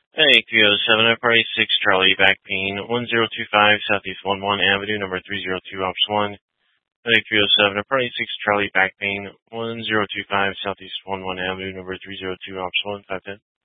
Hey, 307, Party 6, Charlie, back pain, 1025 Southeast 11 Avenue, number 302, Ops 1. Hey, 307, Party 6, Charlie, back pain, 1025 Southeast 11 Avenue, number 302, Ops 1, 510.